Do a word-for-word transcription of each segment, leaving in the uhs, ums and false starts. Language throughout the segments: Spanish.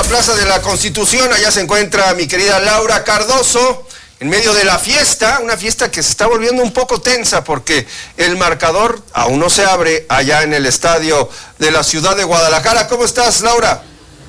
Plaza de la Constitución. Allá se encuentra mi querida Laura Cardoso, en medio de la fiesta, una fiesta que se está volviendo un poco tensa porque el marcador aún no se abre allá en el estadio de la ciudad de Guadalajara. ¿Cómo estás, Laura?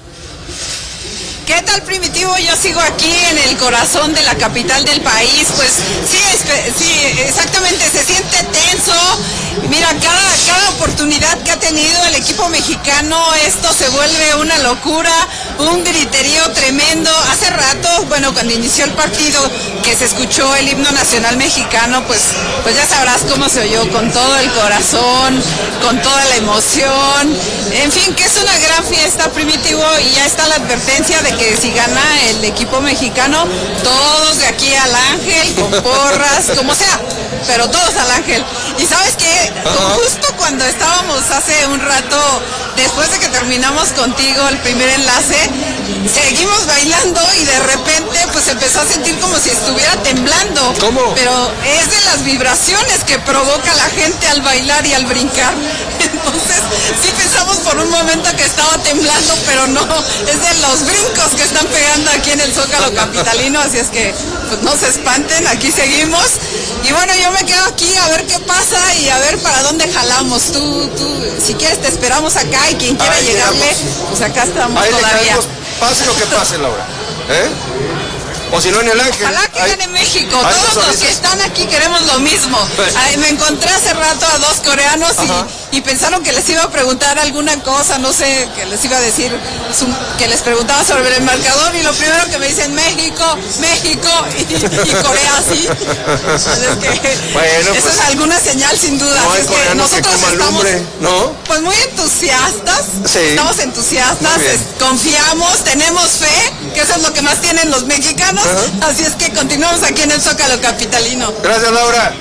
¿Qué tal, Primitivo? Yo sigo aquí en el corazón de la capital del país. Pues sí, sí, exactamente, se siente tenso. Mira, cada, cada oportunidad que ha tenido el equipo mexicano, esto se vuelve una locura, un griterío tremendo. Hace rato, bueno, cuando inició el partido, que se escuchó el himno nacional mexicano, pues, pues ya sabrás cómo se oyó, con todo el corazón, con toda la emoción. En fin, que es una gran fiesta, Primitivo, y ya está la advertencia de que si gana el equipo mexicano, todos de aquí al Ángel, con porras, como sea, pero todos al Ángel. Y ¿sabes qué? Justo cuando estábamos hace un rato, después de que terminamos contigo el primer enlace, seguimos bailando y de repente pues empezó a sentir como si estuviera temblando. ¿Cómo? Pero es de las vibraciones que provoca la gente al bailar y al brincar. Entonces sí pensamos por un momento que estaba temblando, pero no, es de los brincos que están pegando aquí en el Zócalo capitalino, así es que pues no se espanten, aquí seguimos. Y bueno, yo me quedo aquí a ver qué pasa y a ver para dónde jalamos. Tú, tú, si quieres te esperamos acá y quien quiera Ahí llegarle, llegamos. Pues acá estamos Ahí todavía. Caemos, pase lo que pase, Laura. ¿Eh? O si no en el Ángel. Ojalá que Ahí, gane México. Todos los que están aquí queremos lo mismo. Ay, me encontré hace rato a dos coreanos y, y pensaron que les iba a preguntar alguna cosa, no sé, que les iba a decir, que les preguntaba sobre el marcador y lo primero que me dicen, México, México y, y Corea, así. Es que bueno, eso pues, es alguna señal sin duda. No hay es que nosotros que estamos lumbre, ¿no? Pues muy entusiastas, sí. Estamos entusiastas, es, confiamos, tenemos fe, que eso es lo que más tienen los mexicanos. Uh-huh. Así es que continuamos aquí en el Zócalo capitalino. Gracias, Laura.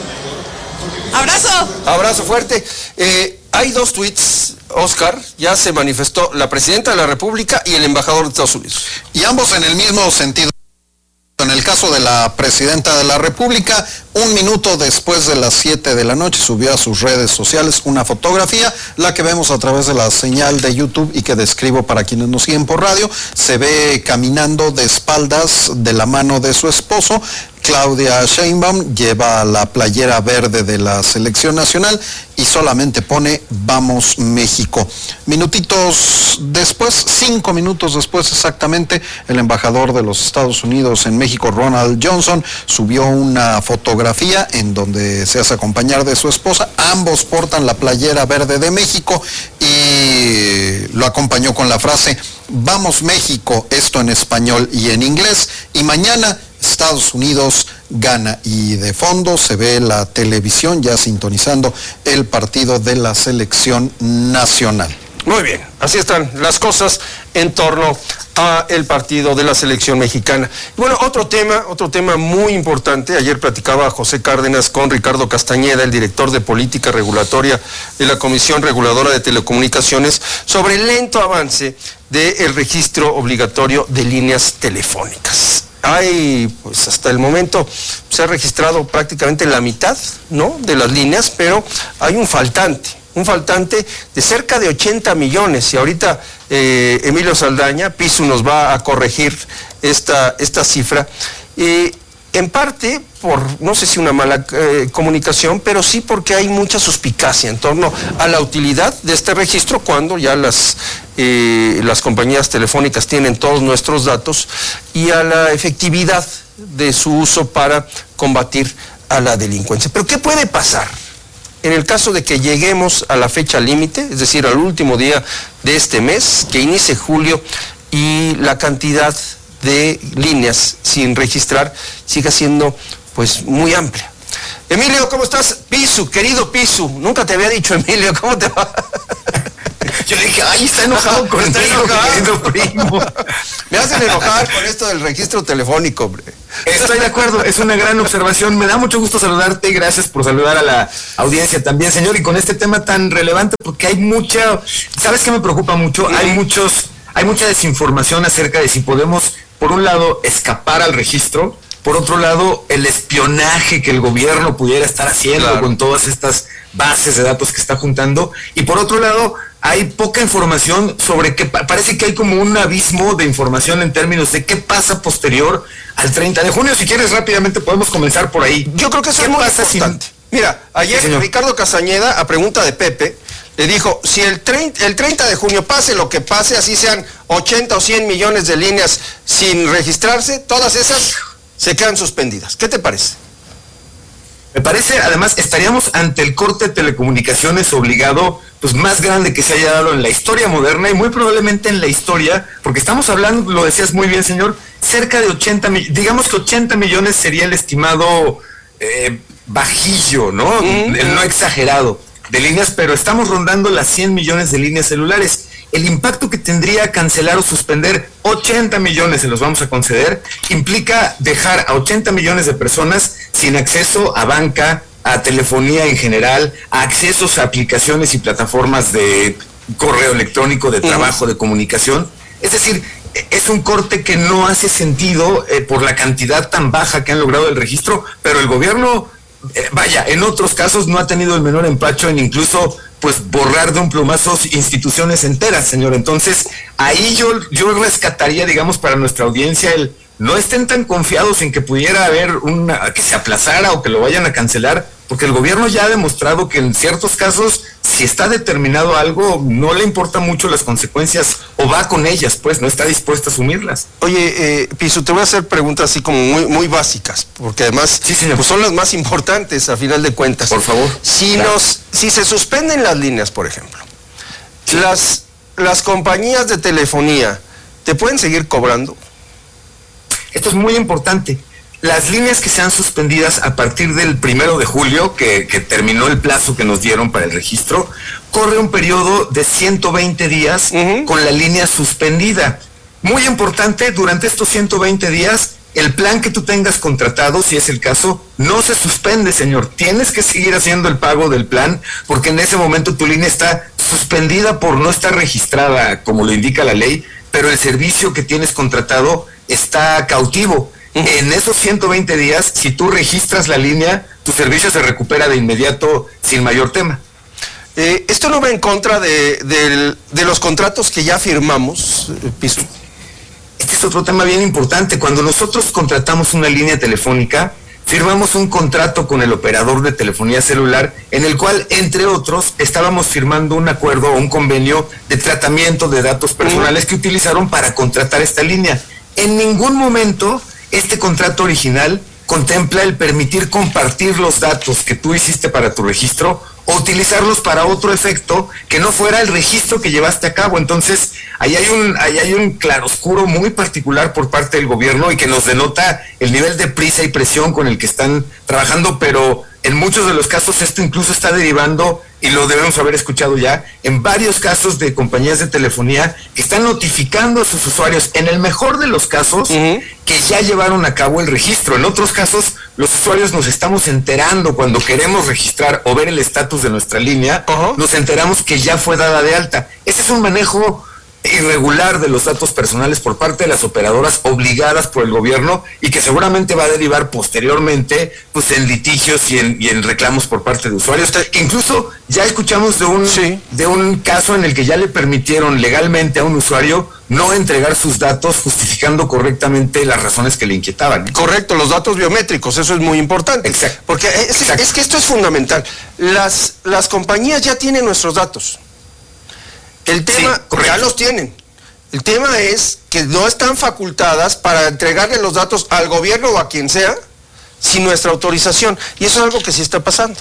Abrazo. Abrazo fuerte. Eh, hay dos tweets, Oscar, ya se manifestó la presidenta de la República y el embajador de Estados Unidos. Y ambos en el mismo sentido. En el caso de la presidenta de la República, un minuto después de las siete de la noche subió a sus redes sociales una fotografía, la que vemos a través de la señal de YouTube y que describo para quienes nos siguen por radio. Se ve caminando de espaldas de la mano de su esposo. Claudia Sheinbaum lleva la playera verde de la selección nacional y solamente pone Vamos México. Minutitos después, cinco minutos después exactamente, el embajador de los Estados Unidos en México, Ronald Johnson, subió una fotografía en donde se hace acompañar de su esposa. Ambos portan la playera verde de México y lo acompañó con la frase Vamos México, esto en español y en inglés, y mañana Estados Unidos gana. Y de fondo se ve la televisión ya sintonizando el partido de la selección nacional. Muy bien, así están las cosas en torno a el partido de la selección mexicana. Bueno, otro tema, otro tema muy importante. Ayer platicaba José Cárdenas con Ricardo Castañeda, el director de política regulatoria de la Comisión Reguladora de Telecomunicaciones, sobre el lento avance del registro obligatorio de líneas telefónicas. Hay, pues hasta el momento se ha registrado prácticamente la mitad, ¿no?, de las líneas, pero hay un faltante, un faltante de cerca de ochenta millones, y ahorita eh, Emilio Saldaña, Pisu, nos va a corregir esta, esta cifra, eh, en parte por, no sé si una mala eh, comunicación, pero sí porque hay mucha suspicacia en torno a la utilidad de este registro cuando ya las, eh, las compañías telefónicas tienen todos nuestros datos, y a la efectividad de su uso para combatir a la delincuencia. Pero ¿qué puede pasar en el caso de que lleguemos a la fecha límite, es decir, al último día de este mes, que inicie julio, y la cantidad de líneas sin registrar siga siendo pues muy amplia? Emilio, ¿cómo estás? Pisu, querido Pisu, nunca te había dicho Emilio, ¿cómo te va? Yo le dije, ay, está enojado con está contigo, enojado. querido primo. Me hacen enojar con esto del registro telefónico, hombre. Estoy de acuerdo, es una gran observación. Me da mucho gusto saludarte, gracias por saludar a la audiencia también, señor, y con este tema tan relevante, porque hay mucha, ¿sabes qué me preocupa mucho? Hay muchos, hay mucha desinformación acerca de si podemos, por un lado, escapar al registro, por otro lado, el espionaje que el gobierno pudiera estar haciendo, claro, con todas estas bases de datos que está juntando, y por otro lado hay poca información sobre qué, parece que hay como un abismo de información en términos de qué pasa posterior al treinta de junio. Si quieres rápidamente podemos comenzar por ahí. Yo creo que eso es muy importante. Si... Mira, ayer sí, Ricardo Castañeda, a pregunta de Pepe, le dijo, si el treinta, el treinta de junio pase lo que pase, así sean ochenta o cien millones de líneas sin registrarse, todas esas se quedan suspendidas. ¿Qué te parece? Me parece, además, estaríamos ante el corte de telecomunicaciones obligado, pues más grande que se haya dado en la historia moderna y muy probablemente en la historia, porque estamos hablando, lo decías muy bien, señor, cerca de ochenta, digamos que ochenta millones sería el estimado eh, bajillo, ¿no? Mm-hmm. El no exagerado de líneas, pero estamos rondando las cien millones de líneas celulares. El impacto que tendría cancelar o suspender ochenta millones, se los vamos a conceder, implica dejar a ochenta millones de personas sin acceso a banca, a telefonía en general, a accesos a aplicaciones y plataformas de correo electrónico, de trabajo, de comunicación. Es decir, es un corte que no hace sentido eh, por la cantidad tan baja que han logrado el registro, pero el gobierno, eh, vaya, en otros casos no ha tenido el menor empacho en incluso pues borrar de un plumazo instituciones enteras, señor. Entonces, ahí yo, yo rescataría, digamos, para nuestra audiencia el no estén tan confiados en que pudiera haber una, que se aplazara o que lo vayan a cancelar, porque el gobierno ya ha demostrado que en ciertos casos, si está determinado algo, no le importa mucho las consecuencias o va con ellas, pues no está dispuesto a asumirlas. Oye, eh, Piso, te voy a hacer preguntas así como muy, muy básicas, porque además sí, señor. Pues son las más importantes a final de cuentas. Por favor. Si, claro. nos, si se suspenden las líneas, por ejemplo, sí. las, las compañías de telefonía, ¿te pueden seguir cobrando? Esto es muy importante. Las líneas que sean suspendidas a partir del primero de julio, que, que terminó el plazo que nos dieron para el registro, corre un periodo de ciento veinte días uh-huh. con la línea suspendida. Muy importante, durante estos ciento veinte días, el plan que tú tengas contratado, si es el caso, no se suspende, señor. Tienes que seguir haciendo el pago del plan, porque en ese momento tu línea está suspendida por no estar registrada, como lo indica la ley, pero el servicio que tienes contratado está cautivo. En esos ciento veinte días, si tú registras la línea, tu servicio se recupera de inmediato sin mayor tema. Eh, ¿Esto no va en contra de, de, de los contratos que ya firmamos, Piso? Este es otro tema bien importante. Cuando nosotros contratamos una línea telefónica, firmamos un contrato con el operador de telefonía celular, en el cual, entre otros, estábamos firmando un acuerdo o un convenio de tratamiento de datos personales que utilizaron para contratar esta línea. En ningún momento este contrato original contempla el permitir compartir los datos que tú hiciste para tu registro o utilizarlos para otro efecto que no fuera el registro que llevaste a cabo. Entonces, ahí hay un, ahí hay un claroscuro muy particular por parte del gobierno y que nos denota el nivel de prisa y presión con el que están trabajando, pero en muchos de los casos esto incluso está derivando, y lo debemos haber escuchado ya, en varios casos de compañías de telefonía que están notificando a sus usuarios, en el mejor de los casos, uh-huh. que ya llevaron a cabo el registro. En otros casos, los usuarios nos estamos enterando cuando queremos registrar o ver el estatus de nuestra línea, uh-huh. nos enteramos que ya fue dada de alta. Ese es un manejo irregular de los datos personales por parte de las operadoras obligadas por el gobierno y que seguramente va a derivar posteriormente pues en litigios y en, y en reclamos por parte de usuarios, que incluso ya escuchamos de un sí. de un caso en el que ya le permitieron legalmente a un usuario no entregar sus datos justificando correctamente las razones que le inquietaban. Correcto, los datos biométricos, eso es muy importante. Exacto. Porque es, Exacto. es que esto es fundamental. Las, las compañías ya tienen nuestros datos. El tema, sí, ya los tienen. El tema es que no están facultadas para entregarle los datos al gobierno o a quien sea sin nuestra autorización. Y eso es algo que sí está pasando.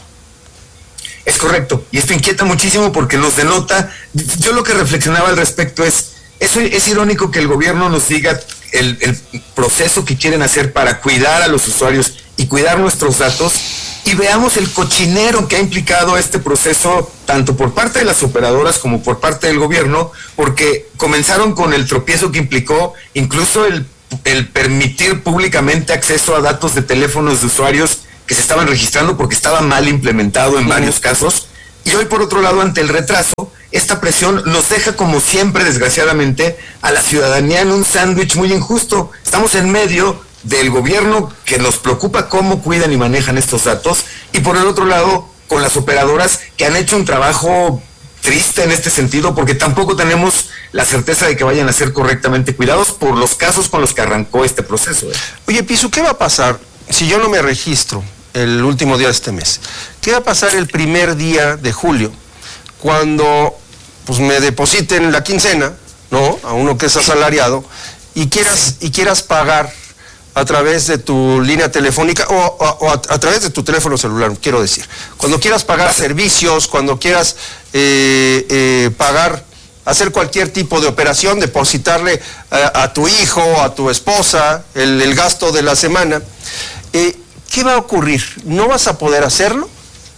Es correcto. Y esto inquieta muchísimo porque nos denota. Yo lo que reflexionaba al respecto es, es, es irónico que el gobierno nos diga el, el proceso que quieren hacer para cuidar a los usuarios y cuidar nuestros datos, y veamos el cochinero que ha implicado este proceso, tanto por parte de las operadoras como por parte del gobierno, porque comenzaron con el tropiezo que implicó incluso el, el permitir públicamente acceso a datos de teléfonos de usuarios que se estaban registrando porque estaba mal implementado en uh-huh. varios casos, y hoy por otro lado, ante el retraso, esta presión nos deja, como siempre, desgraciadamente, a la ciudadanía en un sándwich muy injusto. Estamos en medio del gobierno que nos preocupa cómo cuidan y manejan estos datos, y por el otro lado con las operadoras que han hecho un trabajo triste en este sentido, porque tampoco tenemos la certeza de que vayan a ser correctamente cuidados por los casos con los que arrancó este proceso. ¿eh? Oye, Pisu, ¿qué va a pasar si yo no me registro el último día de este mes? ¿Qué va a pasar el primer día de julio, cuando pues me depositen la quincena, ¿no? A uno que es asalariado, y quieras, y quieras pagar a través de tu línea telefónica o, o, o a, a través de tu teléfono celular, quiero decir. Cuando quieras pagar servicios, cuando quieras eh, eh, pagar, hacer cualquier tipo de operación, depositarle a, a tu hijo, a tu esposa, el, el gasto de la semana, eh, ¿qué va a ocurrir? ¿No vas a poder hacerlo?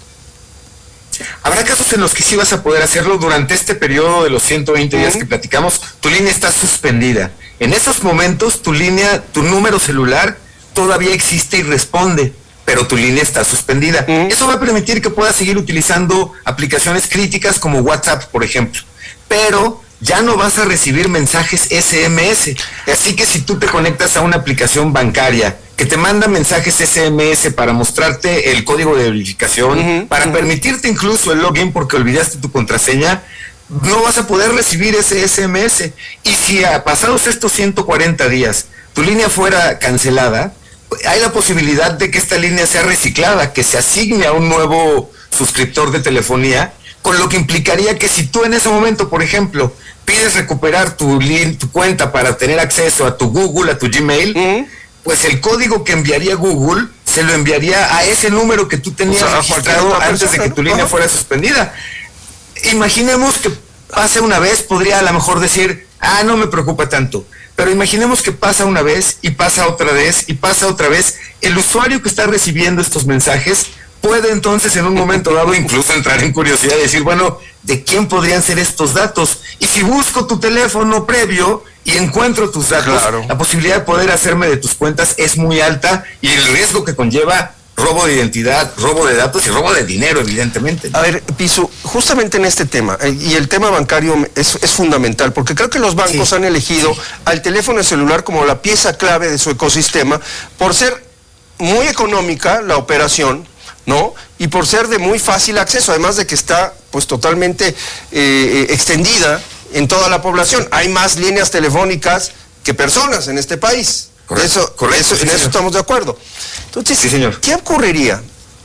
Habrá casos en los que sí vas a poder hacerlo. Durante este periodo de los ciento veinte días que platicamos, tu línea está suspendida. En esos momentos, tu línea, tu número celular todavía existe y responde, pero tu línea está suspendida. Uh-huh. Eso va a permitir que puedas seguir utilizando aplicaciones críticas como WhatsApp, por ejemplo. Pero ya no vas a recibir mensajes ese eme ese. Así que si tú te conectas a una aplicación bancaria que te manda mensajes ese eme ese para mostrarte el código de verificación, uh-huh, para uh-huh. permitirte incluso el login porque olvidaste tu contraseña, no vas a poder recibir ese ese eme ese. Y si a pasados estos ciento cuarenta días tu línea fuera cancelada, hay la posibilidad de que esta línea sea reciclada, que se asigne a un nuevo suscriptor de telefonía, con lo que implicaría que si tú en ese momento, por ejemplo, pides recuperar tu, tu cuenta para tener acceso a tu Google, a tu Gmail, uh-huh. pues el código que enviaría Google se lo enviaría a ese número que tú tenías, o sea, registrado antes persona, de que tu ¿no? línea uh-huh. fuera suspendida. Imaginemos que pase una vez, podría a lo mejor decir, ah, no me preocupa tanto. Pero imaginemos que pasa una vez y pasa otra vez y pasa otra vez. El usuario que está recibiendo estos mensajes puede entonces en un momento dado incluso entrar en curiosidad y decir, bueno, ¿de quién podrían ser estos datos? Y si busco tu teléfono previo y encuentro tus datos, claro. la posibilidad de poder hacerme de tus cuentas es muy alta y el riesgo que conlleva robo de identidad, robo de datos y robo de dinero, evidentemente. A ver, Pisu, justamente en este tema, eh, y el tema bancario es, es fundamental, porque creo que los bancos sí. han elegido sí. al teléfono celular como la pieza clave de su ecosistema, por ser muy económica la operación, ¿no? Y por ser de muy fácil acceso, además de que está pues totalmente eh, extendida en toda la población. Hay más líneas telefónicas que personas en este país. Correcto, eso, correcto, eso, sí, en eso señor. Estamos de acuerdo. Entonces, sí, señor. ¿Qué ocurriría?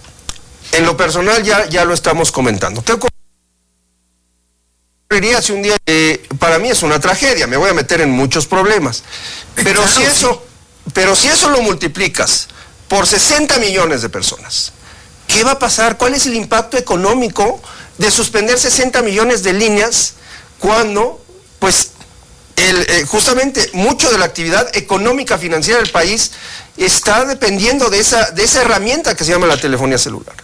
En lo personal ya, ya lo estamos comentando. ¿Qué ocurriría si un día, eh, para mí es una tragedia, me voy a meter en muchos problemas, pero, claro, si eso, sí. pero si eso lo multiplicas por sesenta millones de personas, ¿qué va a pasar? ¿Cuál es el impacto económico de suspender sesenta millones de líneas cuando, pues, el, eh, justamente mucho de la actividad económica financiera del país está dependiendo de esa, de esa herramienta que se llama la telefonía celular?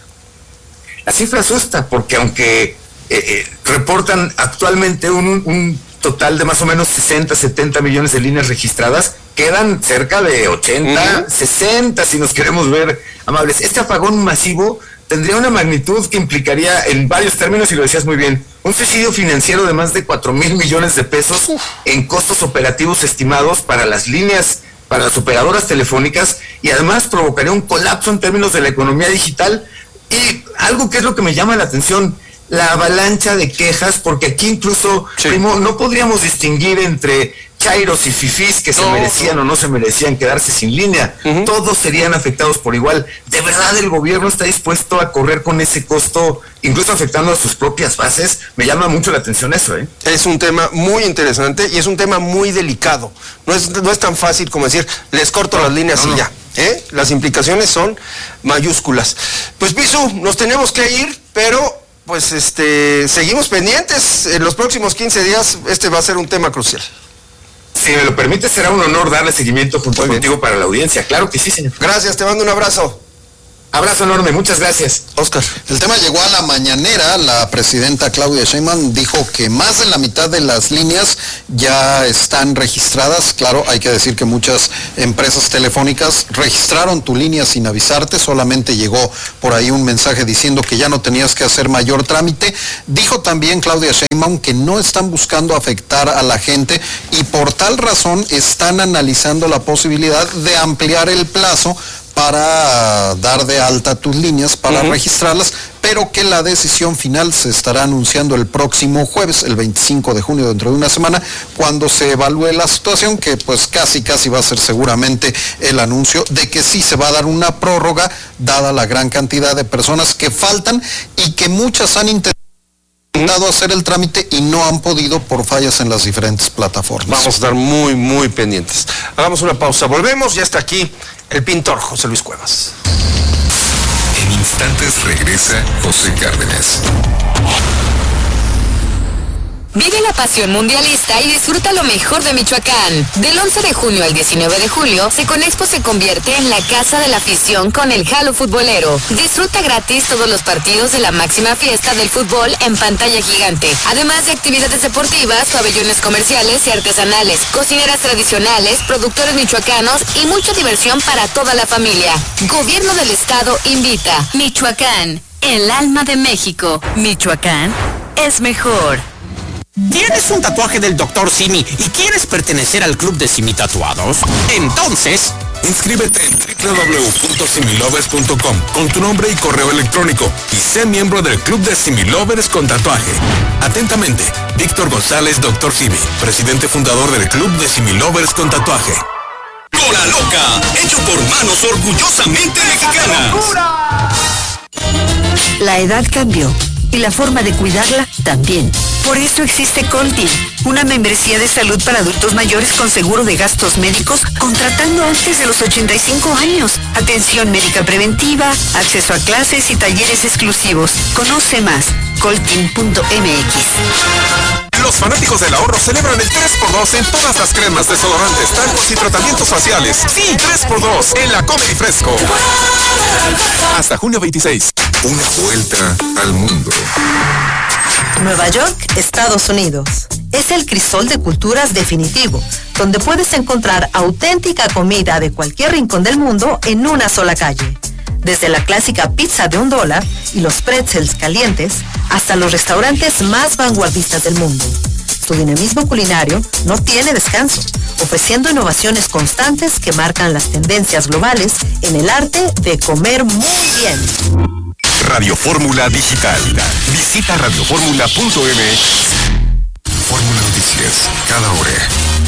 La cifra asusta, porque aunque eh, eh, reportan actualmente un, un total de más o menos sesenta, setenta millones de líneas registradas, quedan cerca de ochenta, uh-huh. sesenta, si nos queremos ver amables. Este apagón masivo tendría una magnitud que implicaría, en varios términos, y lo decías muy bien, un suicidio financiero de más de cuatro mil millones de pesos uh. en costos operativos estimados para las líneas, para las operadoras telefónicas, y además provocaría un colapso en términos de la economía digital. Y algo que es lo que me llama la atención, la avalancha de quejas, porque aquí incluso, sí. primo, no podríamos distinguir entre chairos y fifís que se no, merecían no. o no se merecían quedarse sin línea. Uh-huh. Todos serían afectados por igual. ¿De verdad el gobierno está dispuesto a correr con ese costo, incluso afectando a sus propias bases? Me llama mucho la atención eso, ¿eh? Es un tema muy interesante y es un tema muy delicado. No es, no es tan fácil como decir, les corto no, las líneas no, y no. ya. ¿eh? Las implicaciones son mayúsculas. Pues, Pisu, nos tenemos que ir, pero pues este seguimos pendientes. En los próximos quince días este va a ser un tema crucial. Si me lo permite, será un honor darle seguimiento junto contigo para la audiencia. Claro que sí, señor. Gracias, te mando un abrazo. Abrazo enorme, muchas gracias. Oscar. El tema llegó a la mañanera. La presidenta Claudia Sheinbaum dijo que más de la mitad de las líneas ya están registradas. Claro, hay que decir que muchas empresas telefónicas registraron tu línea sin avisarte, solamente llegó por ahí un mensaje diciendo que ya no tenías que hacer mayor trámite. Dijo también Claudia Sheinbaum que no están buscando afectar a la gente y por tal razón están analizando la posibilidad de ampliar el plazo para dar de alta tus líneas, para uh-huh. registrarlas, pero pero que la decisión final se estará anunciando el próximo jueves, el veinticinco de junio, dentro de una semana, cuando se evalúe la situación, que pues casi casi va a ser seguramente el anuncio de que sí se va a dar una prórroga, dada la gran cantidad de personas que faltan y que muchas han intentado hacer el trámite y no han podido por fallas en las diferentes plataformas. Vamos a estar muy, muy pendientes. Hagamos una pausa, volvemos, ya está aquí el pintor José Luis Cuevas. En instantes regresa José Cárdenas. Vive la pasión mundialista y disfruta lo mejor de Michoacán. Del once de junio al diecinueve de julio, Seconexpo se convierte en la casa de la afición con el Jalo Futbolero. Disfruta gratis todos los partidos de la máxima fiesta del fútbol en pantalla gigante. Además de actividades deportivas, pabellones comerciales y artesanales, cocineras tradicionales, productores michoacanos y mucha diversión para toda la familia. Gobierno del Estado invita. Michoacán, el alma de México. Michoacán es mejor. ¿Tienes un tatuaje del doctor Simi y quieres pertenecer al club de Simi Tatuados? Entonces, inscríbete en doble u doble u doble u punto similovers punto com con tu nombre y correo electrónico y sé miembro del club de Similovers con tatuaje. Atentamente, Víctor González, doctor Simi, presidente fundador del club de Similovers con tatuaje. Cola Loca, hecho por manos orgullosamente mexicanas. La edad cambió y la forma de cuidarla también. Por eso existe Coltin, una membresía de salud para adultos mayores con seguro de gastos médicos, contratando antes de los ochenta y cinco años. Atención médica preventiva, acceso a clases y talleres exclusivos. Conoce más, coltin punto m x. Los fanáticos del ahorro celebran el tres por dos en todas las cremas, desodorantes, talcos y tratamientos faciales. Sí, tres por dos en la Comedy Fresco. Hasta junio veintiséis. Una vuelta al mundo. Nueva York, Estados Unidos. Es el crisol de culturas definitivo, donde puedes encontrar auténtica comida de cualquier rincón del mundo en una sola calle. Desde la clásica pizza de un dólar y los pretzels calientes, hasta los restaurantes más vanguardistas del mundo. Su dinamismo culinario no tiene descanso, ofreciendo innovaciones constantes que marcan las tendencias globales en el arte de comer muy bien. Radio Fórmula Digital. Visita radio fórmula punto m x. Fórmula Noticias, cada hora.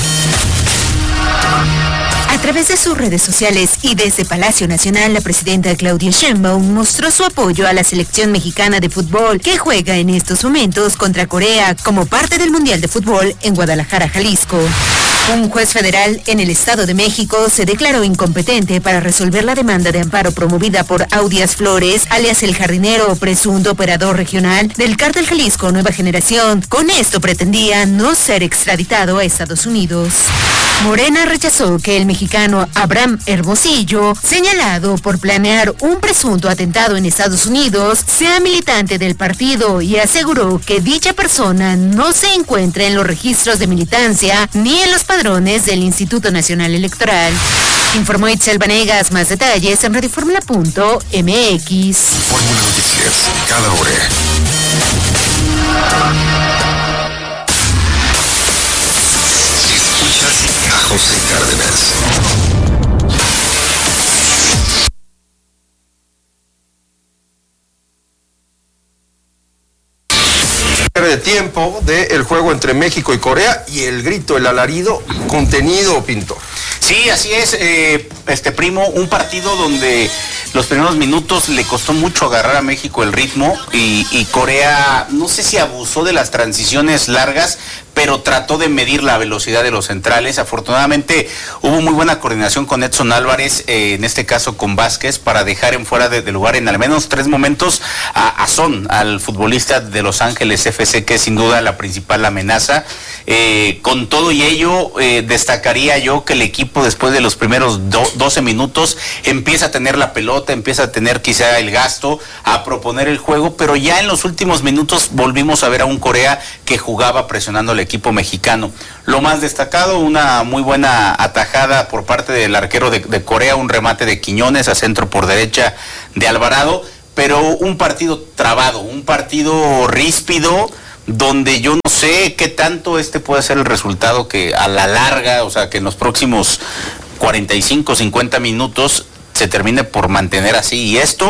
A través de sus redes sociales y desde Palacio Nacional, la presidenta Claudia Sheinbaum mostró su apoyo a la selección mexicana de fútbol que juega en estos momentos contra Corea como parte del Mundial de Fútbol en Guadalajara, Jalisco. Un juez federal en el Estado de México se declaró incompetente para resolver la demanda de amparo promovida por Audias Flores, alias El Jardinero, presunto operador regional del Cártel Jalisco Nueva Generación. Con esto pretendía no ser extraditado a Estados Unidos. Morena rechazó que el mexicano Abraham Hermosillo, señalado por planear un presunto atentado en Estados Unidos, sea militante del partido y aseguró que dicha persona no se encuentra en los registros de militancia ni en los padrones del Instituto Nacional Electoral. Informó Itzel Vanegas. Más detalles en radio fórmula punto m x. Fórmula Noticias, cada hora. Escuchas a José Cárdenas. De tiempo del juego entre México y Corea y el grito, el alarido contenido, Pintor. Sí, así es, eh, este primo, un partido donde los primeros minutos le costó mucho agarrar a México el ritmo y, y Corea, no sé si abusó de las transiciones largas, pero trató de medir la velocidad de los centrales. Afortunadamente hubo muy buena coordinación con Edson Álvarez, eh, en este caso con Vázquez, para dejar en fuera de, de lugar en al menos tres momentos a, a Son, al futbolista de Los Ángeles F C, que es sin duda la principal amenaza. Eh, con todo y ello, eh, destacaría yo que el equipo después de los primeros do, doce minutos empieza a tener la pelota, empieza a tener quizá el gasto, a proponer el juego, pero ya en los últimos minutos volvimos a ver a un Corea que jugaba presionando al equipo mexicano. Lo más destacado, una muy buena atajada por parte del arquero de, de Corea, un remate de Quiñones a centro por derecha de Alvarado, pero un partido trabado, un partido ríspido, donde yo no sé qué tanto este puede ser el resultado, que a la larga, o sea, que en los próximos cuarenta y cinco, cincuenta minutos se termine por mantener así. Y esto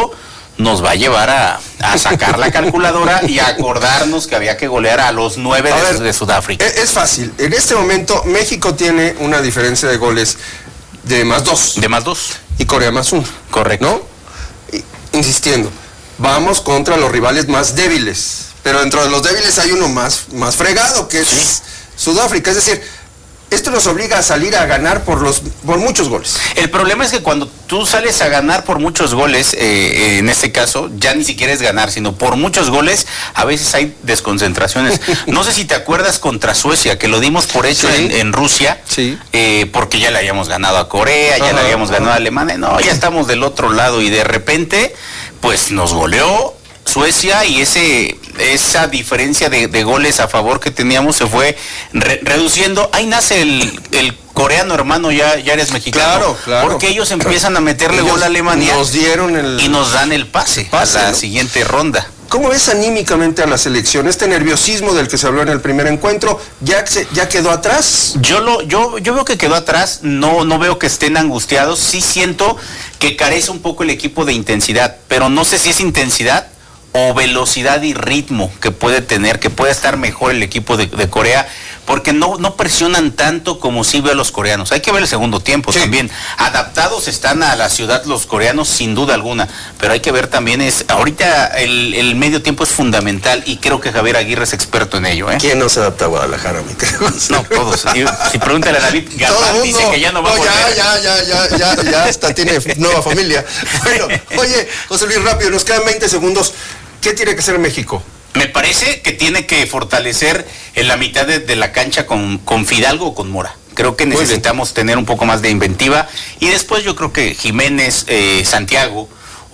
nos va a llevar a, a sacar la calculadora y a acordarnos que había que golear a los nueve de, ver, de Sudáfrica. Es, es fácil. En este momento México tiene una diferencia de goles de más dos. De más dos. Y Corea más uno. Correcto. ¿No? Y, insistiendo, vamos contra los rivales más débiles. Pero dentro de los débiles hay uno más, más fregado, que es sí. Sudáfrica. Es decir, esto nos obliga a salir a ganar por los por muchos goles. El problema es que cuando tú sales a ganar por muchos goles, eh, en este caso, ya ni siquiera es ganar, sino por muchos goles, a veces hay desconcentraciones. No sé si te acuerdas contra Suecia, que lo dimos por hecho sí. en, en Rusia, sí. eh, porque ya le habíamos ganado a Corea, ya ajá, le habíamos ganado a Alemania, no, ya estamos del otro lado y de repente, pues nos goleó Suecia y ese esa diferencia de, de goles a favor que teníamos se fue re, reduciendo. Ahí nace el, el coreano hermano, ya, ya eres mexicano. Claro, claro. Porque ellos empiezan a meterle ellos gol a Alemania. Nos dieron el... Y nos dan el pase, pase a la ¿no? siguiente ronda. ¿Cómo ves anímicamente a la selección? Este nerviosismo del que se habló en el primer encuentro, ¿ya, se, ya quedó atrás? Yo lo, yo, yo veo que quedó atrás, no, no veo que estén angustiados. Sí siento que carece un poco el equipo de intensidad, pero no sé si es intensidad o velocidad y ritmo que puede tener, que puede estar mejor el equipo de, de Corea, porque no, no presionan tanto como sí veo a los coreanos. Hay que ver el segundo tiempo sí. también. Adaptados están a la ciudad los coreanos sin duda alguna, pero hay que ver también, es ahorita el, el medio tiempo es fundamental y creo que Javier Aguirre es experto en ello. ¿eh? ¿Quién no se adapta a Guadalajara, mi creo? No, todos. Si, si pregúntale a David Gabán, dice que ya no va no, a volver. Ya, ya, ya, ya, ya, ya, hasta tiene nueva familia. Bueno, oye, José Luis, rápido, nos quedan veinte segundos. ¿Qué tiene que hacer México? Me parece que tiene que fortalecer en la mitad de, de la cancha con, con Fidalgo o con Mora. Creo que necesitamos tener un poco más de inventiva. Y después yo creo que Jiménez, eh, Santiago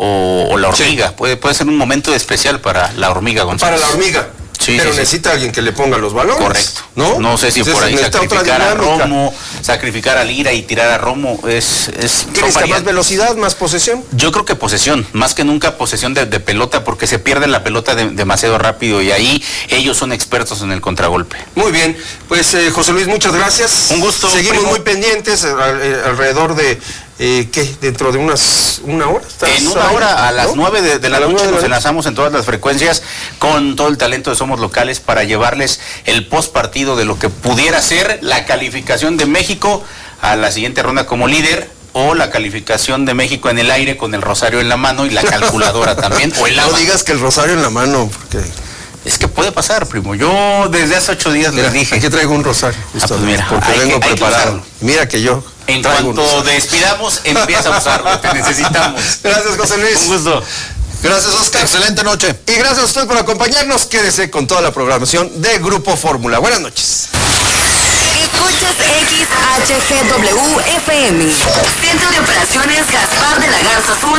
o, o la hormiga. Sí. Puede, puede ser un momento especial para la hormiga González. Para la hormiga. Sí, pero sí, necesita sí. alguien que le ponga los balones. Correcto. No, no sé si Entonces, por ahí sacrificar a Romo, sacrificar a Lira y tirar a Romo es... es ¿Qué necesita más velocidad, más posesión? Yo creo que posesión, más que nunca posesión de, de pelota, porque se pierde la pelota de, demasiado rápido y ahí ellos son expertos en el contragolpe. Muy bien, pues eh, José Luis, muchas gracias. Un gusto. Seguimos primo. muy pendientes, eh, alrededor de... Eh, ¿Qué? ¿Dentro de unas una hora? En una ahí? hora, a las ¿no? nueve de, de la noche nos enlazamos en todas las frecuencias con todo el talento de Somos Locales para llevarles el post partido de lo que pudiera ser la calificación de México a la siguiente ronda como líder o la calificación de México en el aire con el rosario en la mano y la calculadora también. O el no digas que el rosario en la mano, porque... Es que puede pasar, primo. Yo desde hace ocho días mira, les dije. Aquí traigo un rosario. Ah, pues mira, porque hay vengo que, preparado. Mira que yo. En cuanto despidamos, empieza a usarlo. Te necesitamos. Gracias, José Luis. Un gusto. Gracias, Oscar. Excelente noche. Y gracias a usted por acompañarnos. Quédese con toda la programación de Grupo Fórmula. Buenas noches. Escuchas X H G W F M. Centro de Operaciones Gaspar de la Garza Azul.